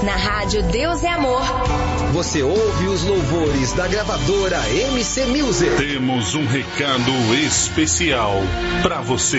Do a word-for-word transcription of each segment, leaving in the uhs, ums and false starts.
Na rádio Deus é Amor. Você ouve os louvores da gravadora M C Music. Temos um recado especial para você.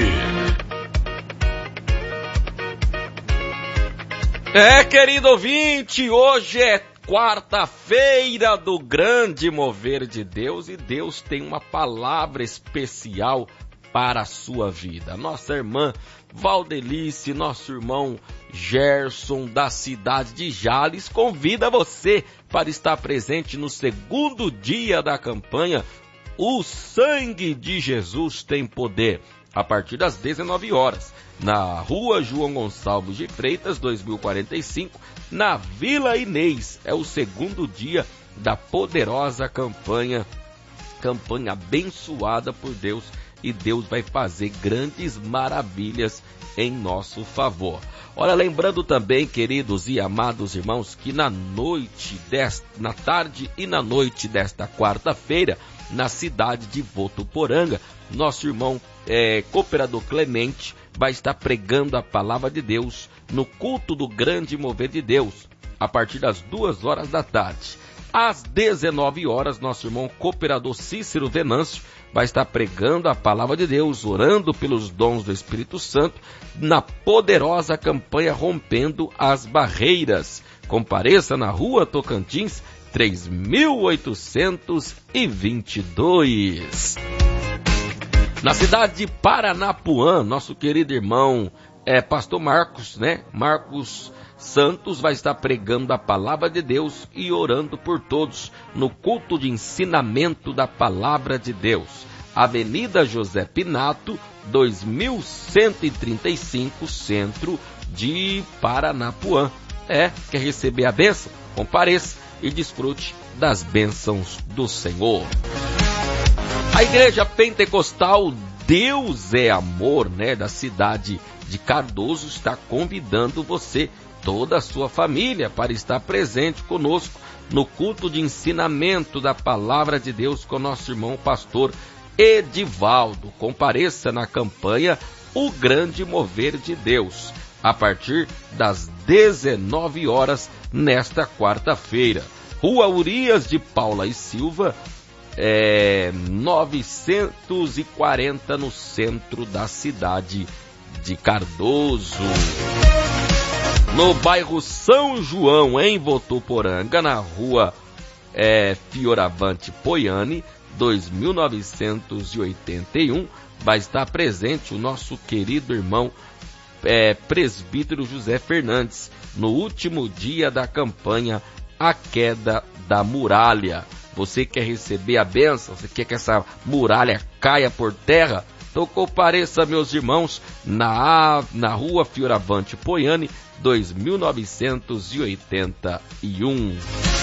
É, querido ouvinte, hoje é quarta-feira do grande mover de Deus e Deus tem uma palavra especial para a sua vida. Nossa irmã Valdelice, nosso irmão Gerson, da cidade de Jales, convida você para estar presente no segundo dia da campanha O Sangue de Jesus Tem Poder, a partir das dezenove horas, na rua João Gonçalves de Freitas, dois mil e quarenta e cinco, na Vila Inês. É o segundo dia da poderosa campanha, campanha abençoada por Deus, e Deus vai fazer grandes maravilhas em nosso favor. Olha, lembrando também, queridos e amados irmãos, que na noite, desta, na tarde e na noite desta quarta-feira, na cidade de Votuporanga, nosso irmão é, Cooperador Clemente vai estar pregando a palavra de Deus no culto do grande mover de Deus, a partir das duas horas da tarde. Às dezenove horas, nosso irmão Cooperador Cícero Venâncio vai estar pregando a palavra de Deus, orando pelos dons do Espírito Santo, na poderosa campanha Rompendo as Barreiras. Compareça na rua Tocantins, três mil oitocentos e vinte e dois. Na cidade de Paranapuã, nosso querido irmão é, pastor Marcos, né? Marcos Santos vai estar pregando a palavra de Deus e orando por todos no culto de ensinamento da palavra de Deus. Avenida José Pinato, dois mil cento e trinta e cinco, centro de Paranapuã. É, quer receber a bênção? Compareça e desfrute das bênçãos do Senhor. A Igreja Pentecostal Deus é Amor, né, da cidade de Cardoso, está convidando você, toda a sua família, para estar presente conosco no culto de ensinamento da palavra de Deus com nosso irmão pastor Edivaldo. Compareça na campanha O Grande Mover de Deus, a partir das dezenove horas nesta quarta-feira. Rua Urias de Paula e Silva, é, novecentos e quarenta, no centro da cidade de Cardoso. No bairro São João, em Votuporanga, na rua é, Fioravante Poiani, dois mil novecentos e oitenta e um, vai estar presente o nosso querido irmão é, presbítero José Fernandes, no último dia da campanha A Queda da Muralha. Você quer receber a bênção? Você quer que essa muralha caia por terra? Então compareça, meus irmãos, na, na rua Fioravante Poiani, dois mil novecentos e oitenta e um.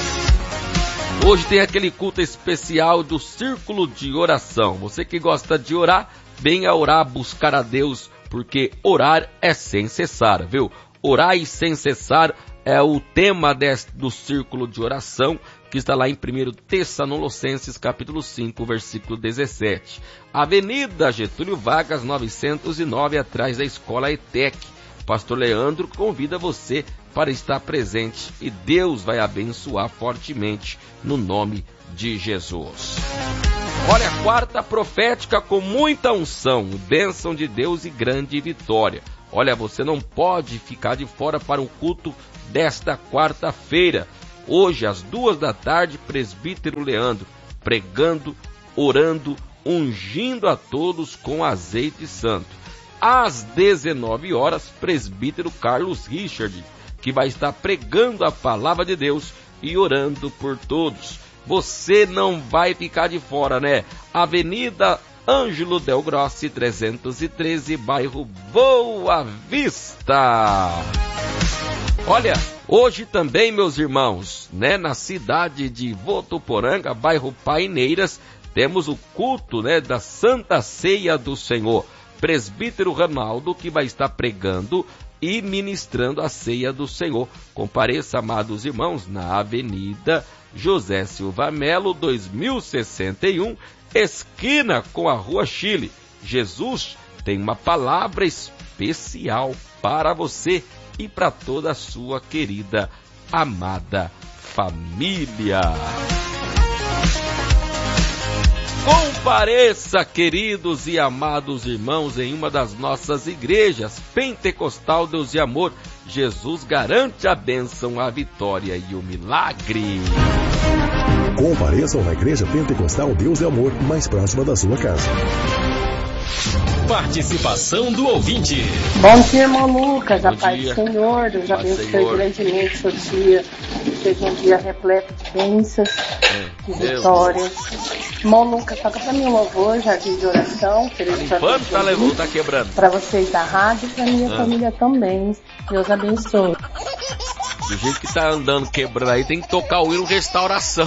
Hoje tem aquele culto especial do Círculo de Oração. Você que gosta de orar, venha orar, buscar a Deus, porque orar é sem cessar, viu? Orar e sem cessar é o tema desse, do Círculo de Oração, que está lá em primeiro Tessalonicenses, capítulo cinco, versículo dezessete. Avenida Getúlio Vargas, novecentos e nove, atrás da Escola E T E C. Pastor Leandro convida você para estar presente e Deus vai abençoar fortemente no nome de Jesus. Olha, a quarta profética com muita unção, bênção de Deus e grande vitória. Olha, você não pode ficar de fora para o culto desta quarta-feira. Hoje, às duas da tarde, presbítero Leandro, pregando, orando, ungindo a todos com azeite santo. Às dezenove horas, presbítero Carlos Richard, que vai estar pregando a palavra de Deus e orando por todos. Você não vai ficar de fora, né? Avenida Ângelo Del Grossi, trezentos e treze, bairro Boa Vista. Olha, hoje também, meus irmãos, né, na cidade de Votuporanga, bairro Paineiras, temos o culto, né, da Santa Ceia do Senhor. Presbítero Ronaldo, que vai estar pregando e ministrando a ceia do Senhor. Compareça, amados irmãos, na Avenida José Silva Melo, dois mil e sessenta e um, esquina com a Rua Chile. Jesus tem uma palavra especial para você e para toda a sua querida amada família. Compareça, queridos e amados irmãos, em uma das nossas igrejas Pentecostal Deus e Amor. Jesus garante a bênção, a vitória e o milagre. Compareçam na Igreja Pentecostal Deus e Amor, mais próxima da sua casa. Participação do ouvinte. Bom dia, irmão Lucas. A Bom paz dia. do Senhor. Deus Paz, abençoe Senhor. grandemente seu dia. Seja um dia repleto de bênçãos, de Deus. vitórias. Irmão Lucas, toca pra mim um louvor, jardim de oração. Limpando, tá levando, tá quebrando. Para vocês da rádio e pra minha Ah. família também. Deus abençoe. Do jeito que tá andando quebrando aí, tem que tocar o hino restauração.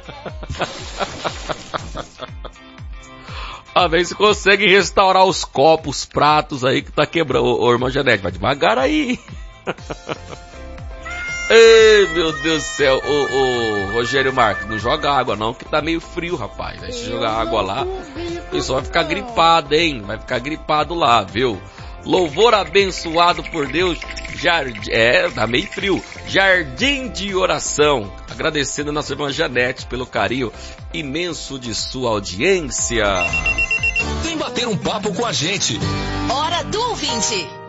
A ver se consegue restaurar os copos, os pratos aí que tá quebrando. Ô, ô irmã Janete, vai devagar aí. Ei, meu Deus do céu. Ô, ô, Rogério Marques, não joga água não, que tá meio frio, rapaz. Aí se jogar água lá, o pessoal vai ficar gripado, hein? Vai ficar gripado lá, viu? Louvor abençoado por Deus. Jardim, é, tá meio frio. Jardim de oração. Agradecendo a nossa irmã Janete pelo carinho imenso de sua audiência. Vem bater um papo com a gente. Hora do ouvinte.